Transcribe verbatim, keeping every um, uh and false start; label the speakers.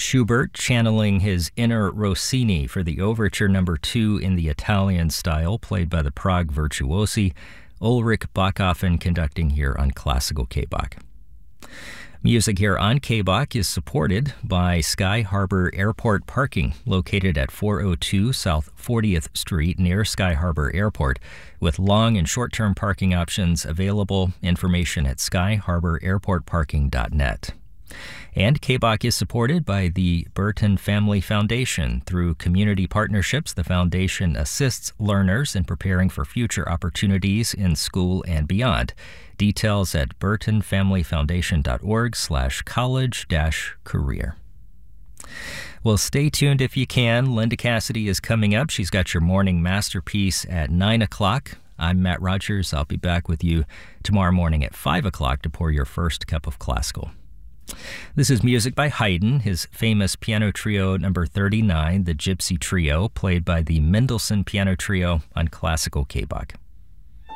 Speaker 1: Schubert channeling his inner Rossini for the Overture Number two in the Italian style, played by the Prague Virtuosi. Ulrich Bachhofen conducting here on Classical K-Bach. Music here on K-Bach is supported by Sky Harbor Airport Parking, located at four oh two South fortieth Street near Sky Harbor Airport, with long and short-term parking options available. Information at sky harbor airport parking dot net. And K-Bach is supported by the Burton Family Foundation. Through community partnerships, the foundation assists learners in preparing for future opportunities in school and beyond. Details at burton family foundation dot org slash college dash career. Well, stay tuned if you can. Linda Cassidy is coming up. She's got your morning masterpiece at nine o'clock. I'm Matt Rogers. I'll be back with you tomorrow morning at five o'clock to pour your first cup of classical. This is music by Haydn, his famous piano trio number thirty-nine, the Gypsy Trio, played by the Mendelssohn Piano Trio on Classical K-Bach.